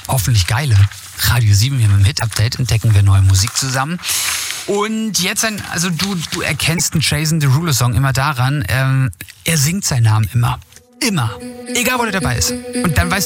hoffentlich geile. Radio 7 hier mit dem Hit-Update entdecken wir neue Musik zusammen. Und jetzt also du erkennst einen Jason Derulo Song immer daran, er singt seinen Namen immer. Immer. Egal, wo er dabei ist. Und dann weißt